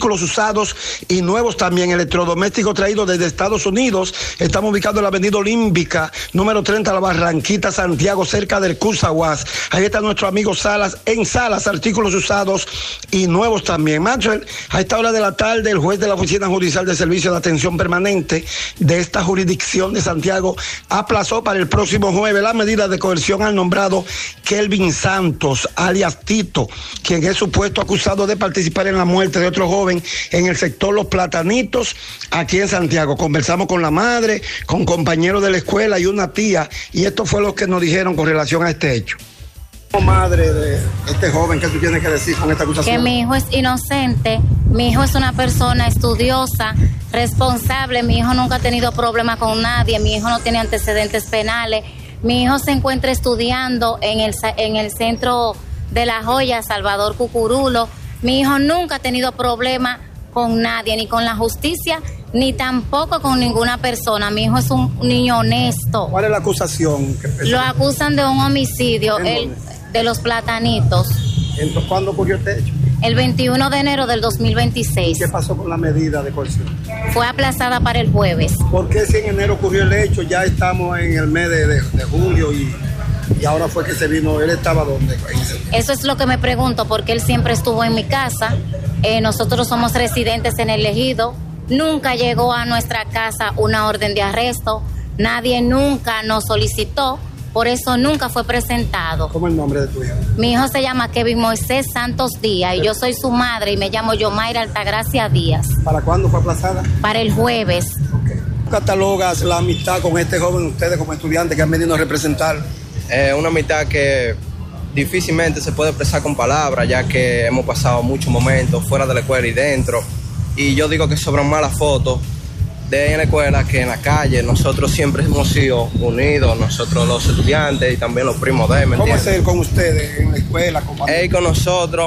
artículos usados y nuevos también, electrodomésticos traídos desde Estados Unidos. Estamos ubicados en la avenida Olímpica, número 30, La Barranquita, Santiago, cerca del Cusaguas. Ahí está nuestro amigo Salas, en Salas, artículos usados y nuevos también. Maxwell, a esta hora de la tarde, el juez de la Oficina Judicial de Servicio de Atención Permanente de esta jurisdicción de Santiago aplazó para el próximo jueves la medida de coerción al nombrado Kelvin Santos, alias Tito, quien es supuesto acusado de participar en la muerte de otro joven en el sector Los Platanitos, aquí en Santiago. Conversamos con la madre, con compañeros de la escuela y una tía, y esto fue lo que nos dijeron con relación a este hecho. Como madre de este joven, ¿qué tú tienes que decir con esta acusación? Que mi hijo es inocente, mi hijo es una persona estudiosa, responsable, mi hijo nunca ha tenido problemas con nadie, mi hijo no tiene antecedentes penales, mi hijo se encuentra estudiando en el centro de La Joya, Salvador Cucurulo. Mi hijo nunca ha tenido problemas con nadie, ni con la justicia, ni tampoco con ninguna persona. Mi hijo es un niño honesto. ¿Cuál es la acusación? Lo acusan de un homicidio, de Los Platanitos. Entonces, ¿cuándo ocurrió este hecho? El 21 de enero del 2026. ¿Qué pasó con la medida de coerción? Fue aplazada para el jueves. ¿Por qué si en enero ocurrió el hecho? Ya estamos en el mes de julio y ahora fue que se vino. ¿Él estaba dónde? Eso es lo que me pregunto, porque él siempre estuvo en mi casa. Nosotros somos residentes en el ejido. Nunca llegó a nuestra casa una orden de arresto. Nadie nunca nos solicitó. Por eso nunca fue presentado. ¿Cómo es el nombre de tu hijo? Mi hijo se llama Kevin Moisés Santos Díaz y yo soy su madre y me llamo Yomaira Altagracia Díaz. ¿Para cuándo fue aplazada? Para el jueves. Okay. ¿Cómo catalogas la amistad con este joven, ustedes como estudiantes que han venido a representar? Una amistad que difícilmente se puede expresar con palabras, ya que hemos pasado muchos momentos fuera de la escuela y dentro. Y yo digo que sobran más las fotos de en la escuela que en la calle. Nosotros siempre hemos sido unidos, nosotros los estudiantes y también los primos de él. ¿Cómo es él con ustedes en la escuela? Él con nosotros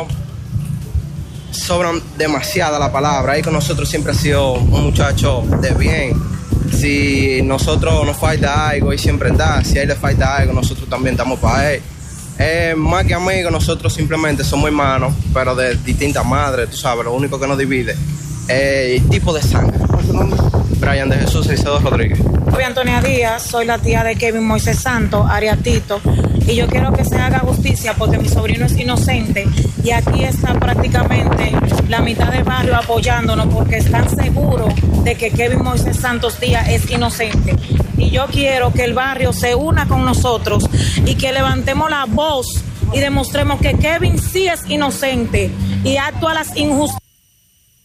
sobran demasiada la palabra. Él con nosotros siempre ha sido un muchacho de bien. Si nosotros nos falta algo, él siempre está. Si a él le falta algo, nosotros también estamos para él. Más que amigos, nosotros simplemente somos hermanos, pero de distintas madres, tú sabes, lo único que nos divide es el tipo de sangre. ¿Cuál es tu nombre? Brian de Jesús Caicedo Rodríguez. Soy Antonia Díaz, soy la tía de Kevin Moisés Santos, alias Tito, y yo quiero que se haga justicia porque mi sobrino es inocente y aquí está prácticamente la mitad del barrio apoyándonos porque están seguros de que Kevin Moisés Santos Díaz es inocente. Y yo quiero que el barrio se una con nosotros y que levantemos la voz y demostremos que Kevin sí es inocente y actúa las injusticias.